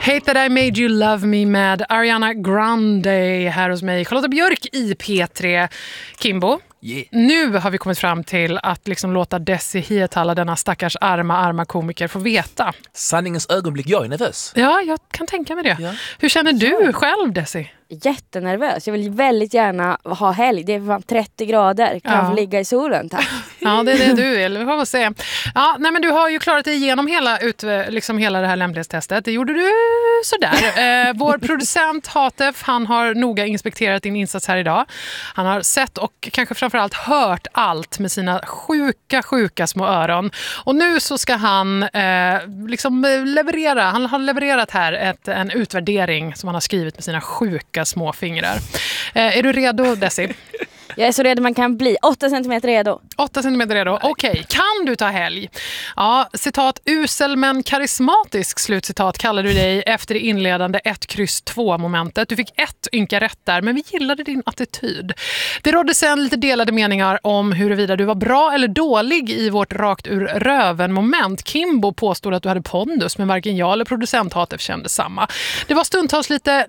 Hate That I Made You Love Me med Ariana Grande här hos mig. Charlotta Björk i P3. Kimbo, nu har vi kommit fram till att liksom låta Desi Hietala, denna stackars arma komiker, få veta. Sanningens ögonblick, jag är nervös. Ja, jag kan tänka mig det. Ja. Hur känner du själv, Desi? Jättenervös. Jag vill väldigt gärna ha helg. Det är fan 30 grader. Kan få ligga i solen, tack. Ja, det är det du vill. Vi får se. Ja, nej, men du har ju klarat dig igenom hela det här lämplighetstestet. Det gjorde du sådär. Vår producent Hatef, han har noga inspekterat din insats här idag. Han har sett och kanske framförallt hört allt med sina sjuka små öron. Och nu så ska han leverera. Han har levererat här en utvärdering som han har skrivit med sina sjuka små fingrar. Är du redo, Desi? Jag är så redo man kan bli. 8 centimeter redo. 8 centimeter redo. Okej. Kan du ta helg? Ja, citat usel men karismatisk, slutcitat, kallar du dig efter det inledande 1-2-momentet. Du fick 1 ynka rätt där, men vi gillade din attityd. Det rådde sen lite delade meningar om huruvida du var bra eller dålig i vårt rakt ur röven-moment. Kimbo påstod att du hade pondus, men varken jag eller producent Hatef kände samma. Det var stundtals lite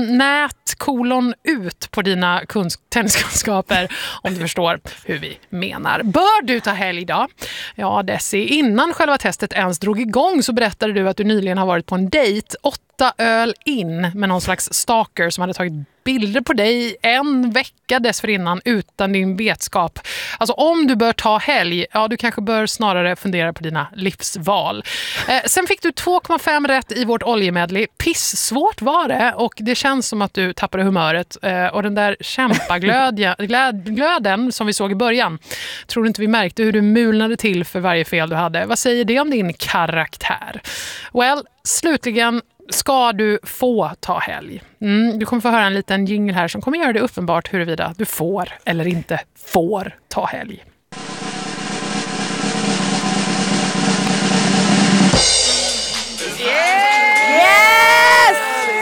ut på dina tenniskunskaper, om du förstår hur vi menar. Bör du ta helg idag? Ja, Desi, innan själva testet ens drog igång så berättade du att du nyligen har varit på en dejt 8 öl in med någon slags stalker som hade tagit bilder på dig en vecka dessförinnan utan din vetskap. Alltså om du bör ta helg, ja du kanske bör snarare fundera på dina livsval. Sen fick du 2,5 rätt i vårt oljemedley. Pissvårt var det och det känns som att du tappade humöret. Och den där kämpaglöden som vi såg i början, tror du inte vi märkte hur du mulnade till för varje fel du hade? Vad säger det om din karaktär? Well, slutligen ska du få ta helg. Du kommer få höra en liten jingle här som kommer göra det uppenbart huruvida du får eller inte får ta helg. Yes!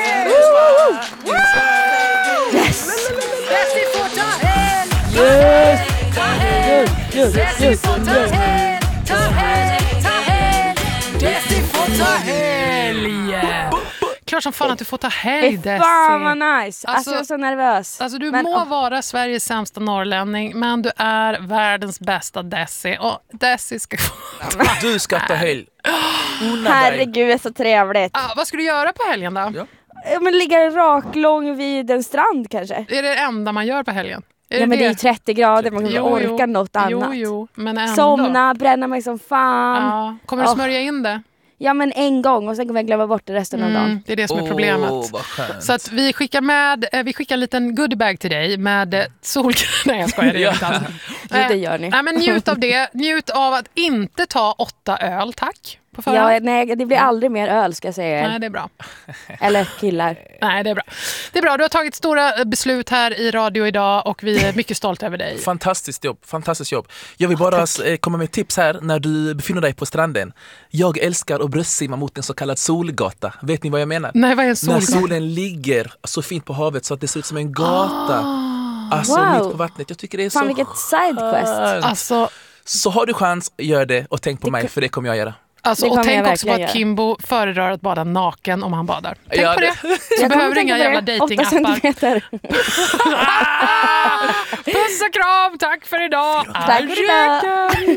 Yes! Desi får ta helg! Yes! Ta helg! Desi får ta helg! Ta helg! Ta helg! Desi får ta helg! Klart som fan att du får ta helg, Desi. Fan vad nice. Alltså jag är så nervös. Alltså du må vara Sveriges sämsta norrlänning, men du är världens bästa Desi. Och Desi ska få Du ska ta helg. Herregud, det är så trevligt. vad ska du göra på helgen då? Ja. Men ligga raklång vid en strand kanske. Är det enda man gör på helgen? Ja, men det är 30 grader, man kan orka något annat. Jo, men ändå. Somna, bränna mig som fan. Ja. Kommer du smörja in det? Ja, men en gång och sen kommer jag glömma bort det resten av dagen. Det är det som är problemet. Vad skönt. Så att vi skickar en liten goodiebag till dig med solkräm. Nej, jag skojar, det gör inte alls. Det gör ni. Nej, men njut av det. Njut av att inte ta 8 öl, tack. Ja, nej, det blir aldrig mer öl, ska jag säga. Nej, det är bra. Eller killar. Nej, det är bra. Det är bra, du har tagit stora beslut här i radio idag och vi är mycket stolta över dig. Fantastiskt jobb. Jag vill bara komma med tips här när du befinner dig på stranden. Jag älskar att bröstsimma mot en så kallad solgata. Vet ni vad jag menar? Nej, vad är en solgata? När solen ligger så fint på havet så att det ser ut som en gata. Alltså mitt på vattnet. Jag tycker det är fan, så vilket sidequest. Alltså, så har du chans, gör det och tänk på mig, för det kommer jag göra. Alltså, och tänk också på att Kimbo föredrar att bada naken om han badar. Tänk på det. Så behöver du inga jävla datingappar. Puss och kram, tack för idag. Tack för idag.